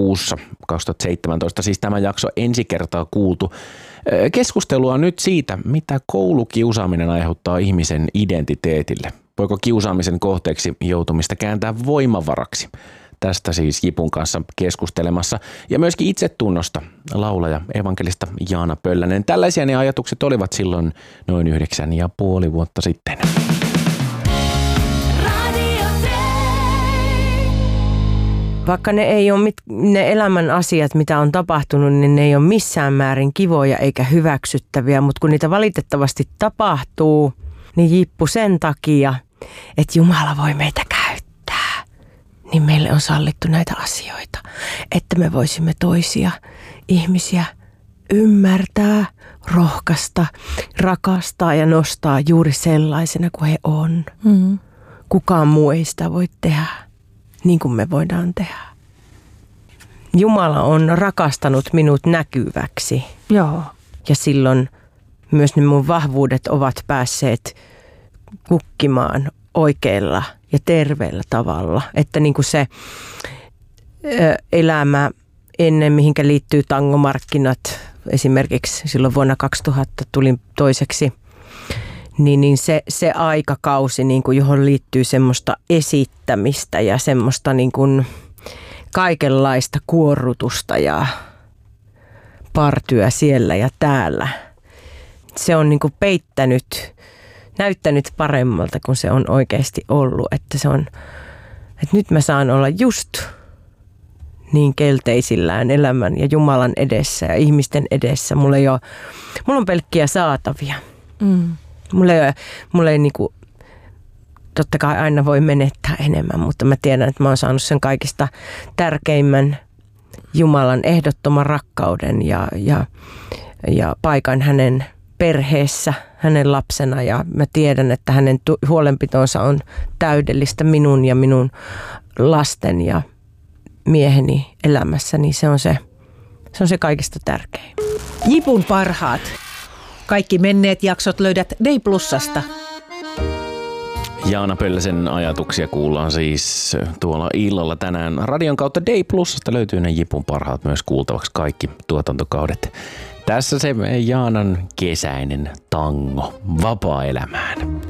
kuussa 2017, siis tämä jakso ensi kertaa kuultu. Keskustelua nyt siitä, mitä koulukiusaaminen aiheuttaa ihmisen identiteetille. Voiko kiusaamisen kohteeksi joutumista kääntää voimavaraksi? Tästä siis Jipun kanssa keskustelemassa. Ja myöskin itsetunnosta laulaja evankelista Jaana Pöllänen. Tällaisia ne ajatukset olivat silloin noin 9,5 vuotta sitten. Vaikka ne ei ole ne elämän asiat, mitä on tapahtunut, niin ne ei ole missään määrin kivoja eikä hyväksyttäviä. Mutta kun niitä valitettavasti tapahtuu, niin Jippu sen takia, että Jumala voi meitä käyttää, niin meille on sallittu näitä asioita. Että me voisimme toisia ihmisiä ymmärtää, rohkaista, rakastaa ja nostaa juuri sellaisena kuin he on. Mm-hmm. Kukaan muu ei sitä voi tehdä niin kuin me voidaan tehdä. Jumala on rakastanut minut näkyväksi. Joo. Ja silloin myös ne mun vahvuudet ovat päässeet kukkimaan oikealla ja terveellä tavalla. Että niin kuin se elämä ennen, mihinkä liittyy tangomarkkinat, esimerkiksi silloin vuonna 2000 tulin toiseksi, niin se aikakausi, niin kuin johon liittyy semmoista esittämistä ja semmoista niin kuin kaikenlaista kuorrutusta ja partyä siellä ja täällä. Se on niin kuin näyttänyt paremmalta kuin se on oikeasti ollut. Että nyt mä saan olla just niin kelteisillään elämän ja Jumalan edessä ja ihmisten edessä. Mulla on pelkkiä saatavia. Mm. Mulla ei niinku, totta kai aina voi menettää enemmän, mutta mä tiedän, että mä oon saanut sen kaikista tärkeimmän Jumalan ehdottoman rakkauden ja paikan hänen perheessä, hänen lapsena. Ja mä tiedän, että hänen huolenpitonsa on täydellistä minun ja minun lasten ja mieheni elämässä, niin se on se kaikista tärkein. Jipun parhaat. Kaikki menneet jaksot löydät Day Plusasta. Jaana Pölläsen ajatuksia kuullaan siis tuolla illalla tänään. Radion kautta Day Plusasta löytyy ne Jipun parhaat myös kuultavaksi kaikki tuotantokaudet. Tässä se Jaanan kesäinen tango vapaa-elämään.